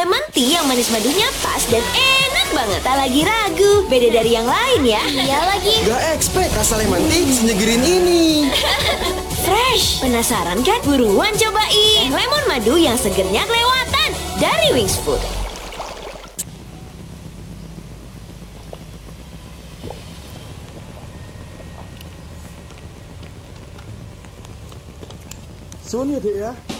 lemon tea yang manis madunya pas dan enak banget. Tak lagi ragu, beda dari yang lain ya. Iya lagi. Gak expect rasa lemon tea senyegerin ini. Fresh, penasaran kan? Buruan cobain lemon madu yang segernya kelewatan dari Wings Food. Sun ya, Dek ya.